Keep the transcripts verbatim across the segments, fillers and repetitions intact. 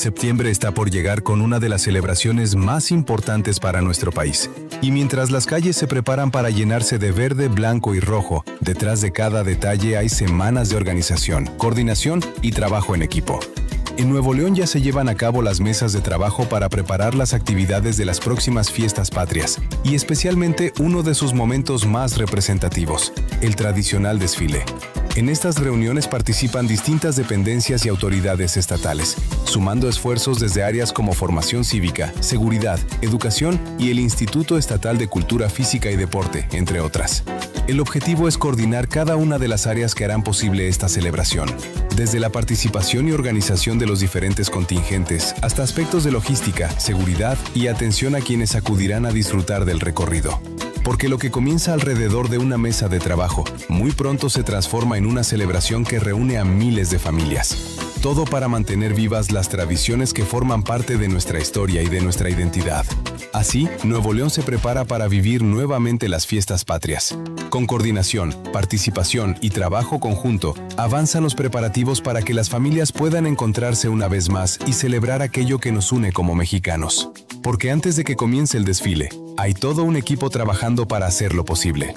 Septiembre está por llegar con una de las celebraciones más importantes para nuestro país. Y mientras las calles se preparan para llenarse de verde, blanco y rojo, detrás de cada detalle hay semanas de organización, coordinación y trabajo en equipo. En Nuevo León ya se llevan a cabo las mesas de trabajo para preparar las actividades de las próximas fiestas patrias, y especialmente uno de sus momentos más representativos, el tradicional desfile. En estas reuniones participan distintas dependencias y autoridades estatales, sumando esfuerzos desde áreas como formación cívica, seguridad, educación y el Instituto Estatal de Cultura Física y Deporte, entre otras. El objetivo es coordinar cada una de las áreas que harán posible esta celebración, desde la participación y organización de los diferentes contingentes hasta aspectos de logística, seguridad y atención a quienes acudirán a disfrutar del recorrido. Porque lo que comienza alrededor de una mesa de trabajo, muy pronto se transforma en una celebración que reúne a miles de familias. Todo para mantener vivas las tradiciones que forman parte de nuestra historia y de nuestra identidad. Así, Nuevo León se prepara para vivir nuevamente las fiestas patrias. Con coordinación, participación y trabajo conjunto, avanzan los preparativos para que las familias puedan encontrarse una vez más y celebrar aquello que nos une como mexicanos. Porque antes de que comience el desfile, hay todo un equipo trabajando para hacerlo posible.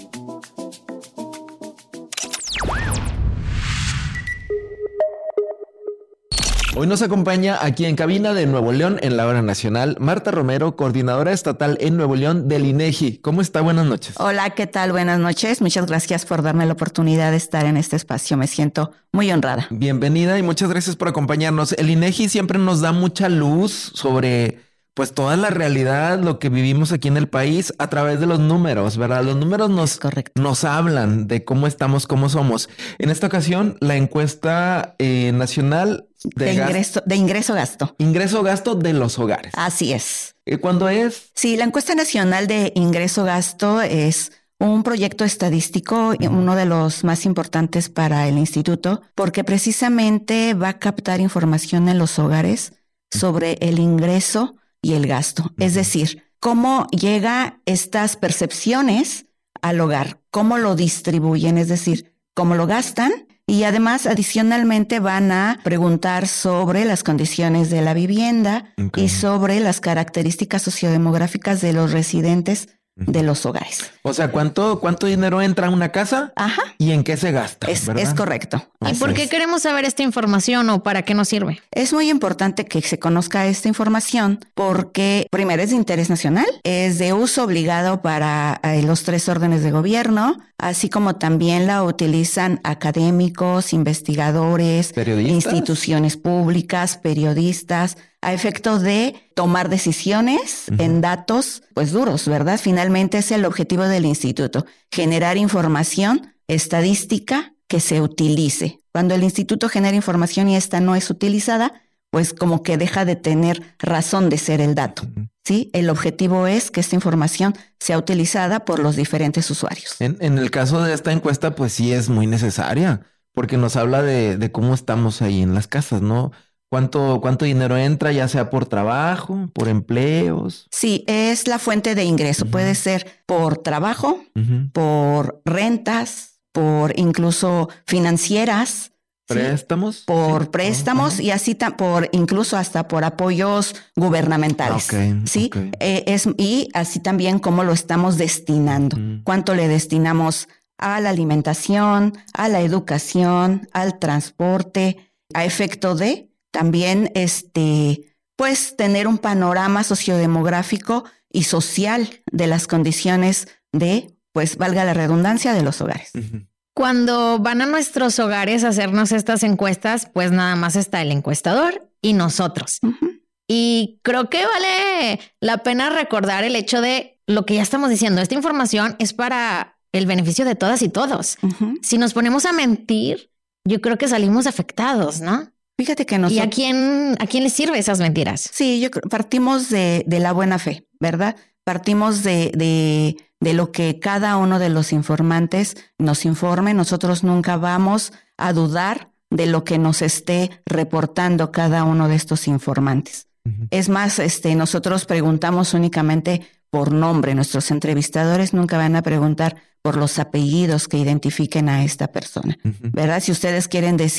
Hoy nos acompaña aquí en cabina de Nuevo León en la hora nacional Marta Romero, coordinadora estatal en Nuevo León del INEGI. ¿Cómo está? Buenas noches. Hola, ¿qué tal? Buenas noches. Muchas gracias por darme la oportunidad de estar en este espacio. Me siento muy honrada. Bienvenida y muchas gracias por acompañarnos. El INEGI siempre nos da mucha luz sobre pues toda la realidad, lo que vivimos aquí en el país a través de los números, ¿verdad? Los números nos, nos hablan de cómo estamos, cómo somos. En esta ocasión, la encuesta eh, nacional de, de ingreso, de ingreso-gasto. Ingreso-gasto de los hogares. Así es. ¿Cuándo es? Sí, la encuesta nacional de ingreso-gasto es un proyecto estadístico, uh-huh. uno de los más importantes para el instituto, porque precisamente va a captar información en los hogares sobre el ingreso y el gasto. Uh-huh. Es decir, cómo llega estas percepciones al hogar, cómo lo distribuyen, es decir, cómo lo gastan. Y además, adicionalmente, van a preguntar sobre las condiciones de la vivienda okay. y sobre las características sociodemográficas de los residentes de los hogares. O sea, ¿cuánto, cuánto dinero entra a una casa? Ajá. ¿Y en qué se gasta? Es, es correcto. ¿Y Así por qué es. queremos saber esta información o para qué nos sirve? Es muy importante que se conozca esta información porque, primero, es de interés nacional, es de uso obligado para eh, los tres órdenes de gobierno, así como también la utilizan académicos, investigadores, instituciones públicas, periodistas, a efecto de tomar decisiones uh-huh. en datos pues duros, ¿verdad? Finalmente es el objetivo del instituto, generar información estadística que se utilice. Cuando el instituto genera información y esta no es utilizada, pues como que deja de tener razón de ser el dato. Uh-huh. ¿Sí? El objetivo es que esta información sea utilizada por los diferentes usuarios. En, en el caso de esta encuesta, pues sí es muy necesaria, porque nos habla de, de cómo estamos ahí en las casas, ¿no? ¿Cuánto, ¿Cuánto dinero entra, ya sea por trabajo, por empleos? Sí, es la fuente de ingreso. Uh-huh. Puede ser por trabajo, uh-huh. por rentas, por incluso financieras. ¿Préstamos? ¿Sí? Por sí. préstamos uh-huh. y así ta- por incluso hasta por apoyos gubernamentales. Okay, ¿sí? Okay. Eh, es, y así también cómo lo estamos destinando. Uh-huh. ¿Cuánto le destinamos a la alimentación, a la educación, al transporte, a efecto de también, este, pues, tener un panorama sociodemográfico y social de las condiciones de, pues, valga la redundancia, de los hogares. Uh-huh. Cuando van a nuestros hogares a hacernos estas encuestas, pues nada más está el encuestador y nosotros. Uh-huh. Y creo que vale la pena recordar el hecho de lo que ya estamos diciendo. Esta información es para el beneficio de todas y todos. Uh-huh. Si nos ponemos a mentir, yo creo que salimos afectados, ¿no? Fíjate que nosotros... ¿Y a quién, a quién les sirve esas mentiras? Sí, yo creo, partimos de, de la buena fe, ¿verdad? Partimos de, de, de lo que cada uno de los informantes nos informe. Nosotros nunca vamos a dudar de lo que nos esté reportando cada uno de estos informantes. Uh-huh. Es más, este, nosotros preguntamos únicamente por nombre. Nuestros entrevistadores nunca van a preguntar por los apellidos que identifiquen a esta persona, uh-huh. ¿verdad? Si ustedes quieren decir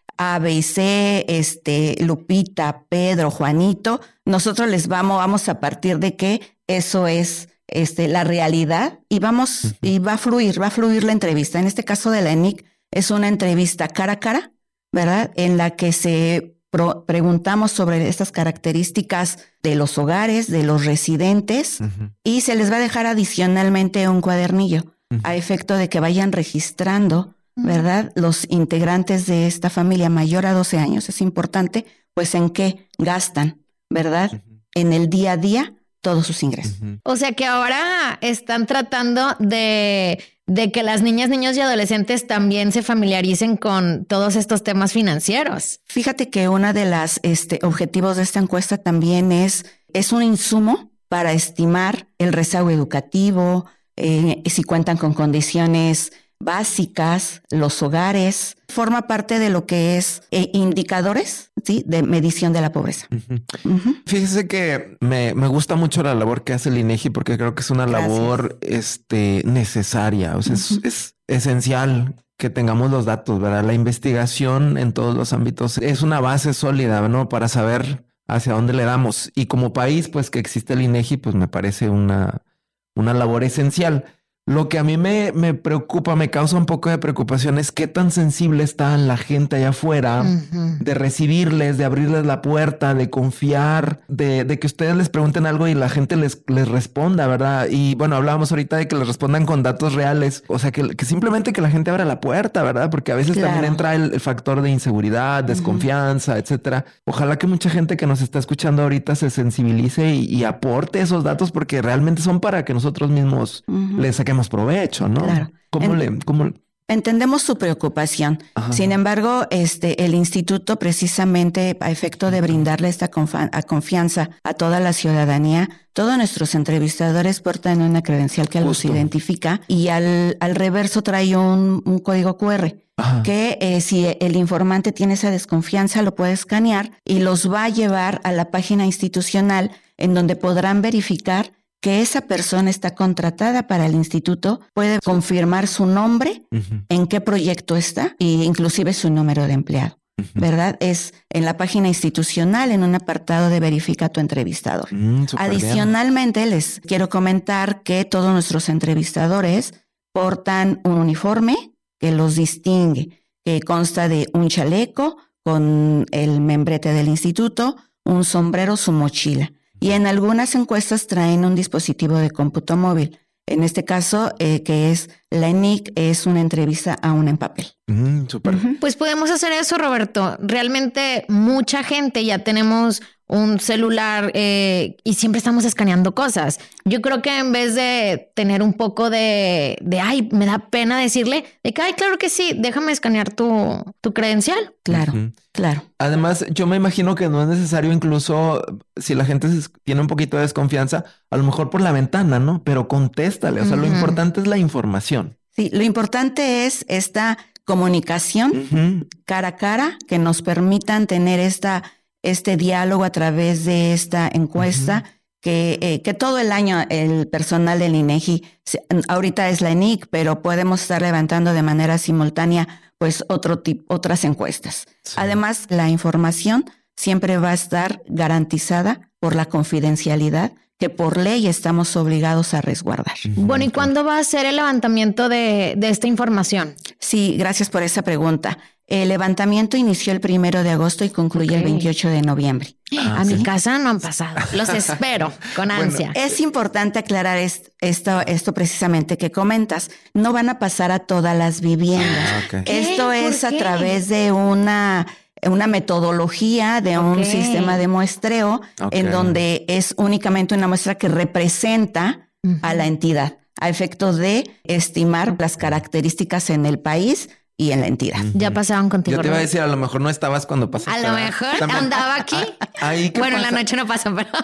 A, B y C, este, Lupita, Pedro, Juanito, nosotros les vamos, vamos a partir de que eso es este, la realidad y vamos, uh-huh. y va a fluir, va a fluir la entrevista. En este caso de la E N I C es una entrevista cara a cara, ¿verdad? En la que se pro- preguntamos sobre estas características de los hogares, de los residentes, uh-huh. y se les va a dejar adicionalmente un cuadernillo uh-huh. a efecto de que vayan registrando, ¿verdad? Los integrantes de esta familia mayor a doce años, es importante, pues en qué gastan, ¿verdad? Uh-huh. En el día a día, todos sus ingresos. Uh-huh. O sea que ahora están tratando de, de que las niñas, niños y adolescentes también se familiaricen con todos estos temas financieros. Fíjate que uno de los este, objetivos de esta encuesta también es, es un insumo para estimar el rezago educativo, eh, si cuentan con condiciones básicas, los hogares, forma parte de lo que es eh, indicadores, ¿sí? De medición de la pobreza. Uh-huh. Uh-huh. Fíjese que me, me gusta mucho la labor que hace el INEGI porque creo que es una Gracias. labor este, necesaria, o sea, uh-huh. es, es esencial que tengamos los datos, ¿verdad? La investigación en todos los ámbitos es una base sólida, ¿no? Para saber hacia dónde le damos. Y como país, pues que existe el INEGI, pues me parece una, una labor esencial. Lo que a mí me, me preocupa, me causa un poco de preocupación es qué tan sensible está la gente allá afuera uh-huh. de recibirles, de abrirles la puerta, de confiar, de, de que ustedes les pregunten algo y la gente les, les responda, ¿verdad? Y bueno, hablábamos ahorita de que les respondan con datos reales, o sea, que, que simplemente que la gente abra la puerta, ¿verdad? Porque a veces claro. también entra el, el factor de inseguridad, desconfianza, uh-huh. etcétera. Ojalá que mucha gente que nos está escuchando ahorita se sensibilice y, y aporte esos datos porque realmente son para que nosotros mismos uh-huh. les saquemos provecho, ¿no? Claro. ¿Cómo en, le, cómo... Entendemos su preocupación. Ajá. Sin embargo, este, el instituto precisamente a efecto de brindarle esta confa- a confianza a toda la ciudadanía, todos nuestros entrevistadores portan una credencial que Justo. los identifica y al, al reverso trae un, un código cu erre. Ajá. Que eh, si el informante tiene esa desconfianza lo puede escanear y los va a llevar a la página institucional en donde podrán verificar que esa persona está contratada para el instituto, puede confirmar su nombre, uh-huh. en qué proyecto está e inclusive su número de empleado, uh-huh. ¿verdad? Es en la página institucional, en un apartado de verifica tu entrevistador. Mm, Adicionalmente, bien. les quiero comentar que todos nuestros entrevistadores portan un uniforme que los distingue, que consta de un chaleco con el membrete del instituto, un sombrero, su mochila. Y en algunas encuestas traen un dispositivo de cómputo móvil. En este caso, eh, que es la E N I C, es una entrevista aún en papel. Mm, súper. Uh-huh. Pues podemos hacer eso, Roberto. Realmente mucha gente ya tenemos un celular eh, y siempre estamos escaneando cosas. Yo creo que en vez de tener un poco de, de ay, me da pena decirle, de que, ay, claro que sí, déjame escanear tu, tu credencial. Claro, uh-huh. claro. Además, yo me imagino que no es necesario incluso si la gente tiene un poquito de desconfianza, a lo mejor por la ventana, ¿no? Pero contéstale. O sea, uh-huh. lo importante es la información. Sí, lo importante es esta comunicación uh-huh. cara a cara que nos permitan tener esta... este diálogo a través de esta encuesta, uh-huh. que, eh, que todo el año el personal del INEGI, ahorita es la E N I C, pero podemos estar levantando de manera simultánea pues otro tipo, otras encuestas. Sí. Además, la información siempre va a estar garantizada por la confidencialidad que por ley estamos obligados a resguardar. Uh-huh. Bueno, ¿y cuándo va a ser el levantamiento de, de esta información? Sí, gracias por esa pregunta. El levantamiento inició el primero de agosto y concluye okay. el veintiocho de noviembre. Ah, a ¿sí? mi casa no han pasado. Los espero con ansia. Bueno, es importante aclarar esto, esto, esto precisamente que comentas. No van a pasar a todas las viviendas. Ah, okay. Esto es a través de una, una metodología, de okay. un sistema de muestreo, okay. en donde es únicamente una muestra que representa uh-huh. a la entidad, a efecto de estimar las características en el país y en la entidad. Uh-huh. Ya pasaban contigo. Yo te iba a decir, a lo mejor no estabas cuando pasaste. A lo mejor también andaba aquí. Ahí, bueno, pasa? La noche no pasan, pero...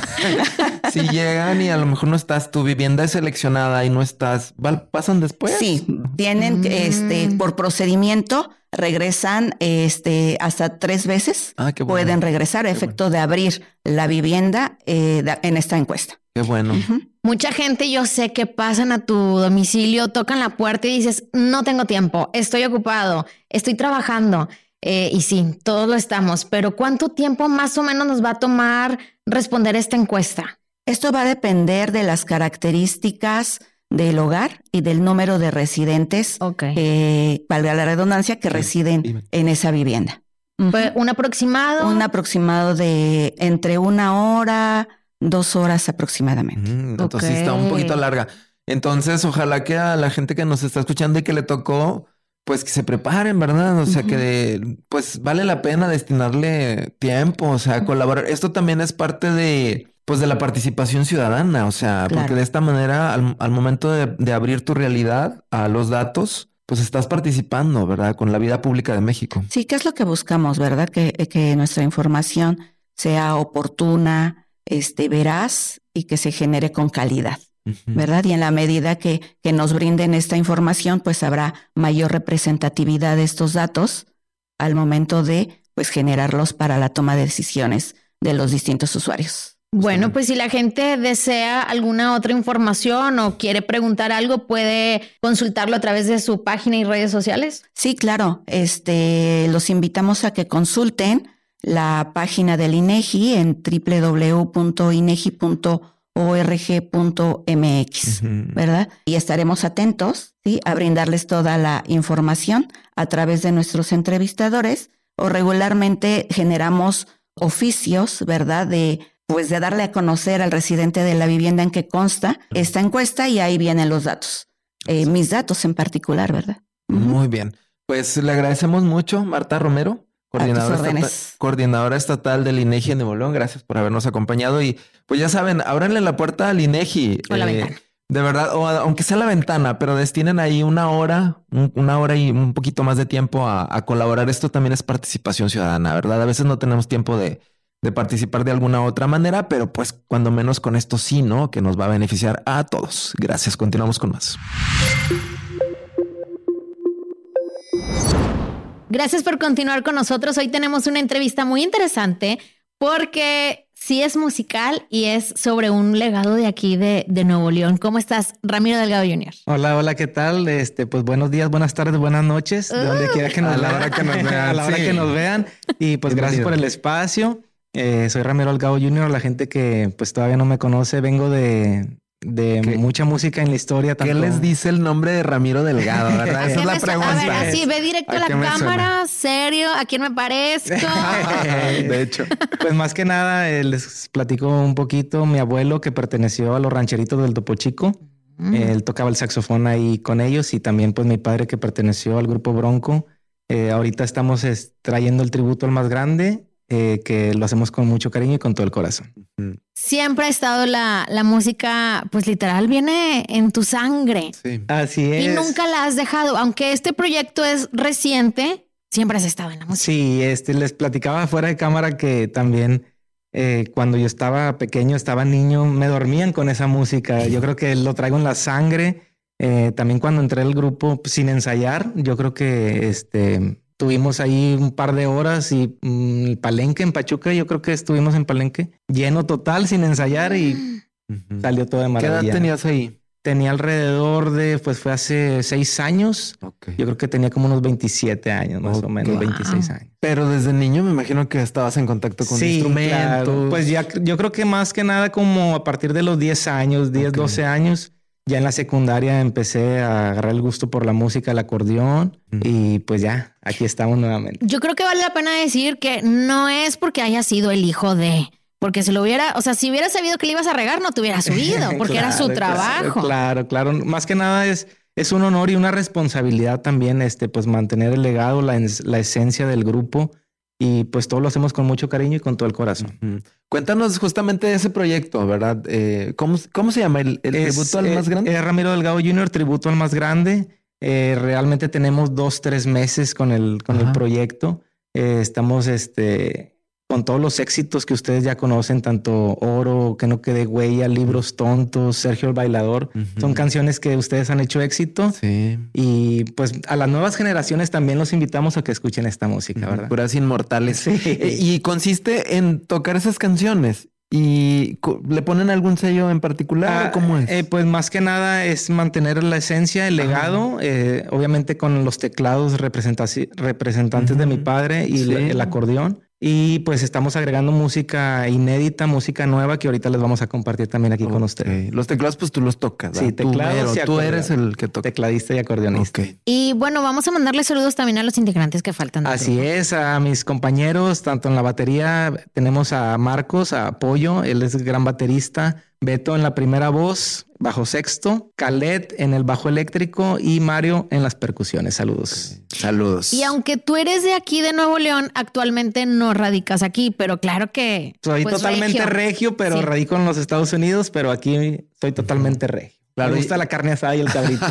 Si llegan y a lo mejor no estás, tu vivienda es seleccionada y no estás, ¿pasan después? Sí, tienen mm. este por procedimiento, regresan este hasta tres veces. Ah, qué bueno. Pueden regresar a efecto bueno. de abrir la vivienda eh, de, en esta encuesta. Qué bueno. Uh-huh. Mucha gente yo sé que pasan a tu domicilio, tocan la puerta y dices, no tengo tiempo, estoy ocupado, estoy trabajando. Eh, y sí, todos lo estamos, pero ¿cuánto tiempo más o menos nos va a tomar responder esta encuesta? Esto va a depender de las características del hogar y del número de residentes, okay. eh, valga la redundancia, que sí. residen en esa vivienda. Uh-huh. ¿Un aproximado? Un aproximado de entre una hora, dos horas aproximadamente. Mm, entonces okay. está un poquito larga. Entonces, ojalá que a la gente que nos está escuchando y que le tocó, pues que se preparen, ¿verdad? O sea, uh-huh. que de, pues vale la pena destinarle tiempo, o sea, uh-huh. colaborar. Esto también es parte de... Pues de la participación ciudadana, o sea, claro. porque de esta manera, al, al momento de, de abrir tu realidad a los datos, pues estás participando, ¿verdad? Con la vida pública de México. Sí, ¿qué es lo que buscamos, verdad? Que, que nuestra información sea oportuna, este, veraz y que se genere con calidad, uh-huh. ¿verdad? Y en la medida que, que nos brinden esta información, pues habrá mayor representatividad de estos datos al momento de, pues, generarlos para la toma de decisiones de los distintos usuarios. Bueno, pues si la gente desea alguna otra información o quiere preguntar algo, ¿puede consultarlo a través de su página y redes sociales? Sí, claro. Este, los invitamos a que consulten la página del INEGI en doble u doble u doble u punto inegi punto org punto m x, uh-huh. ¿verdad? Y estaremos atentos, ¿sí? a brindarles toda la información a través de nuestros entrevistadores, o regularmente generamos oficios, ¿verdad?, de pues de darle a conocer al residente de la vivienda en que consta esta encuesta, y ahí vienen los datos, eh, mis datos en particular, ¿verdad? Uh-huh. Muy bien. Pues le agradecemos mucho, Marta Romero, coordinadora, estatal, coordinadora estatal del INEGI en Nuevo León. Gracias por habernos acompañado. Y pues ya saben, ábranle la puerta al INEGI. O eh, la ventana. De verdad, o a, aunque sea la ventana, pero destinen ahí una hora, un, una hora y un poquito más de tiempo a, a colaborar. Esto también es participación ciudadana, ¿verdad? A veces no tenemos tiempo de... de participar de alguna otra manera, pero pues cuando menos con esto sí, ¿no? Que nos va a beneficiar a todos. Gracias. Continuamos con más. Gracias por continuar con nosotros. Hoy tenemos una entrevista muy interesante porque sí es musical y es sobre un legado de aquí de, de Nuevo León. ¿Cómo estás, Ramiro Delgado junior? Hola, hola, ¿qué tal? Este, pues buenos días, buenas tardes, buenas noches, de donde quiera que nos a la hora que nos vean. A la hora sí. que nos vean. Y pues Bienvenido. Gracias por el espacio. Eh, soy Ramiro Delgado junior La gente que pues todavía no me conoce, vengo de, de mucha música en la historia. ¿Qué tanto... les dice el nombre de Ramiro Delgado? ¿Verdad? Esa es la pregunta. A ver, así, ve directo a, a la cámara, serio, ¿a quién me parezco? De hecho. Pues más que nada, eh, les platico un poquito. Mi abuelo, que perteneció a los rancheritos del Topo Chico, mm. eh, él tocaba el saxofón ahí con ellos, y también pues mi padre, que perteneció al grupo Bronco. Eh, ahorita estamos es, trayendo el tributo al más grande, Eh, que lo hacemos con mucho cariño y con todo el corazón. Siempre ha estado la, la música, pues literal, viene en tu sangre. Sí. Así es. Y nunca la has dejado. Aunque este proyecto es reciente, siempre has estado en la música. Sí, este, les platicaba fuera de cámara que también eh, cuando yo estaba pequeño, estaba niño, me dormían con esa música. Yo creo que lo traigo en la sangre. Eh, también cuando entré al grupo pues, sin ensayar, yo creo que este... Tuvimos ahí un par de horas y mmm, el Palenque en Pachuca, yo creo que estuvimos en Palenque lleno total sin ensayar y uh-huh. salió todo de maravilla. ¿Qué edad tenías ahí? Tenía alrededor de, pues fue hace seis años. Okay. Yo creo que tenía como unos veintisiete años, más okay. o menos, veintiséis años. Pero desde niño me imagino que estabas en contacto con sí, instrumentos. Claro. Pues ya, yo creo que más que nada como a partir de los diez años, diez, okay. doce años. Ya en la secundaria empecé a agarrar el gusto por la música, el acordeón, mm. y pues ya, aquí estamos nuevamente. Yo creo que vale la pena decir que no es porque haya sido el hijo de... Porque si lo hubiera... O sea, si hubiera sabido que le ibas a regar, no te hubiera subido, porque claro, era su trabajo. Claro, claro. Más que nada es, es un honor y una responsabilidad también, este, pues mantener el legado, la, la esencia del grupo. Y pues todo lo hacemos con mucho cariño y con todo el corazón. Uh-huh. Cuéntanos justamente de ese proyecto, ¿verdad? Eh, ¿cómo, ¿Cómo se llama? ¿El, el es, tributo al eh, más grande? Eh, Ramiro Delgado junior, tributo al más grande. Eh, realmente tenemos dos, tres meses con el, con el proyecto. Eh, estamos este, con todos los éxitos que ustedes ya conocen, tanto Oro, Que no quede huella, Libros tontos, Sergio el bailador. Uh-huh. Son canciones que ustedes han hecho éxito. Sí. Y pues a las nuevas generaciones también los invitamos a que escuchen esta música, ¿verdad? Puras inmortales. Sí. Y consiste en tocar esas canciones ¿Y le ponen algún sello en particular? Ah, o ¿Cómo es? Eh, pues más que nada es mantener la esencia, el legado, eh, obviamente con los teclados representantes uh-huh. de mi padre y sí. el, el acordeón. Y pues estamos agregando música inédita, música nueva que ahorita les vamos a compartir también aquí okay. con ustedes. Los teclados pues tú los tocas. Sí, teclados y Tú eres el que toca. Tecladista y acordeonista. Okay. Y bueno, vamos a mandarle saludos también a los integrantes que faltan. Así grupo. es, a mis compañeros, tanto en la batería tenemos a Marcos, a Pollo, él es gran baterista. Beto en la primera voz, bajo sexto, Khaled en el bajo eléctrico y Mario en las percusiones. Saludos. Okay. Saludos. Y aunque tú eres de aquí de Nuevo León, actualmente no radicas aquí, pero claro que... Soy pues, totalmente regio, regio pero sí. radico en los Estados Unidos, pero aquí soy totalmente regio. Claro, me gusta y... la carne asada y el cabrito.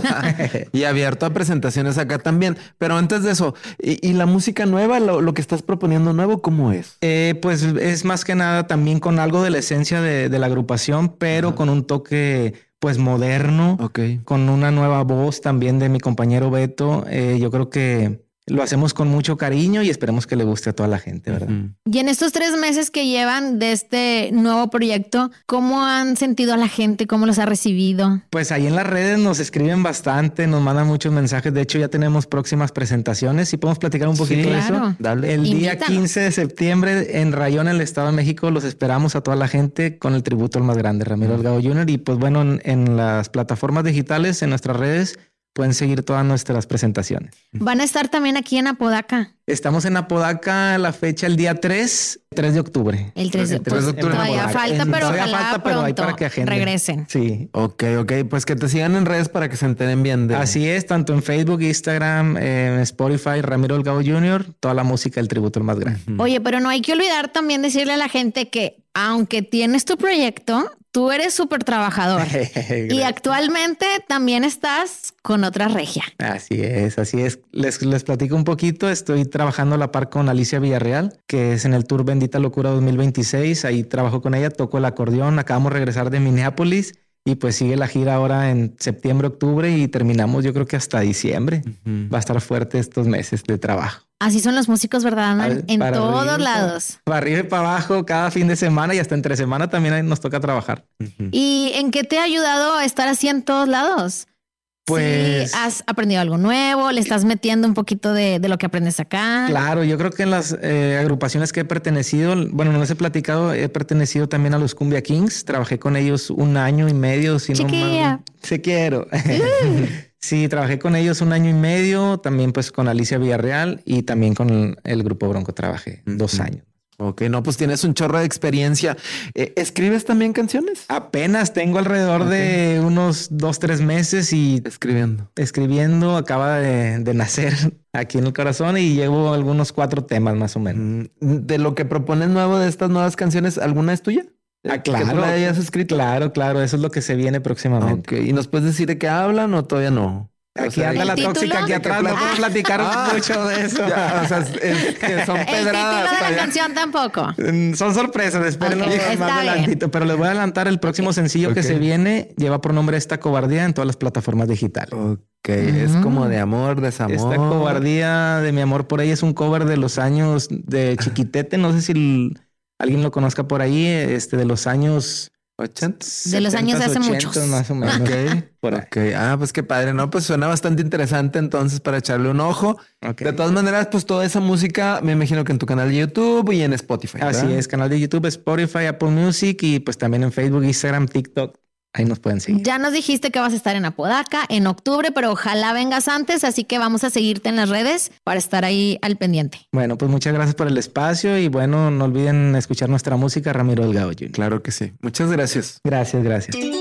Y abierto a presentaciones acá también. Pero antes de eso, ¿y, y la música nueva, lo, lo que estás proponiendo nuevo, cómo es? Eh, pues es más que nada también con algo de la esencia de, de la agrupación, pero uh-huh. con un toque pues moderno, okay. con una nueva voz también de mi compañero Beto. Eh, yo creo que lo hacemos con mucho cariño y esperemos que le guste a toda la gente, ¿verdad? Uh-huh. Y en estos tres meses que llevan de este nuevo proyecto, ¿cómo han sentido a la gente? ¿Cómo los ha recibido? Pues ahí en las redes nos escriben bastante, nos mandan muchos mensajes. De hecho, ya tenemos próximas presentaciones. Si podemos platicar un poquito sí, de claro. eso. Dale. El Invítanos. día quince de septiembre en Rayón, en el Estado de México, los esperamos a toda la gente con el tributo al más grande, Ramiro Delgado junior Y pues bueno, en, en las plataformas digitales, en nuestras redes, pueden seguir todas nuestras presentaciones. Van a estar también aquí en Apodaca. Estamos en Apodaca, la fecha el día tres, tres de octubre. El tres de, el tres de octubre. Todavía falta, pero todavía ojalá falta, pero pronto hay para que agenden. Regresen. Sí. Ok, ok. Pues que te sigan en redes para que se enteren bien de... Así es, tanto en Facebook, Instagram, eh, Spotify, Ramiro Delgado junior, toda la música del tributo al más grande. Uh-huh. Oye, pero no hay que olvidar también decirle a la gente que aunque tienes tu proyecto, tú eres súper trabajador y actualmente también estás con otra regia. Así es, así es. Les, les platico un poquito. Estoy trabajando a la par con Alicia Villarreal, que es en el tour Bendita Locura dos mil veintiséis. Ahí trabajo con ella, toco el acordeón. Acabamos de regresar de Minneapolis y pues sigue la gira ahora en septiembre, octubre y terminamos yo creo que hasta diciembre. Uh-huh. Va a estar fuerte estos meses de trabajo. Así son los músicos, ¿verdad, man? En todos arriba, lados. Para arriba y para abajo, cada fin de semana y hasta entre semana también nos toca trabajar. Uh-huh. ¿Y en qué te ha ayudado a estar así en todos lados? Pues... ¿Sí has aprendido algo nuevo? ¿Le estás metiendo un poquito de, de lo que aprendes acá? Claro, yo creo que en las eh, agrupaciones que he pertenecido, bueno, no les he platicado, he pertenecido también a los Cumbia Kings. Trabajé con ellos un año y medio. Si Chiquilla. No, se quiero. Uh. Sí, trabajé con ellos un año y medio, también pues con Alicia Villarreal y también con el, el Grupo Bronco trabajé uh-huh. dos años. Ok, no, pues tienes un chorro de experiencia. Eh, ¿Escribes también canciones? Apenas tengo alrededor okay. de unos dos, tres meses y... Escribiendo. Escribiendo, acaba de, de nacer aquí en el corazón y llevo algunos cuatro temas más o menos. De lo que propones nuevo de estas nuevas canciones, ¿alguna es tuya? Ah, claro. ¿Que tú la hayas escrito? Claro, claro. Eso es lo que se viene próximamente. Ok. ¿Y nos puedes decir de qué hablan o todavía no? Aquí o sea, anda la título? tóxica aquí atrás, no puedo platicar ah, mucho de eso. Ya, o sea, es, es que son pedradas. El título de la allá. canción tampoco. Son sorpresas, espérenlo Okay, más adelantito. Pero les voy a adelantar el próximo sencillo okay. que se viene. Lleva por nombre Esta Cobardía en todas las plataformas digitales. Ok, uh-huh. es como de amor, desamor. Esta Cobardía de mi amor por ella es un cover de los años de Chiquitete. No sé si el, alguien lo conozca por ahí, este de los años... ochenta De los años de hace muchos. Más o menos. Ok, por ahí. Okay. Ah, pues qué padre, ¿no? Pues suena bastante interesante entonces para echarle un ojo. Okay. De todas maneras, pues toda esa música me imagino que en tu canal de YouTube y en Spotify. Así ¿verdad? es, canal de YouTube, Spotify, Apple Music y pues también en Facebook, Instagram, TikTok. Ahí nos pueden seguir. Ya nos dijiste que vas a estar en Apodaca en octubre, pero ojalá vengas antes, así que vamos a seguirte en las redes para estar ahí al pendiente. Bueno, pues muchas gracias por el espacio y bueno, no olviden escuchar nuestra música, Ramiro Delgado junior Claro que sí. Muchas gracias. Gracias, gracias.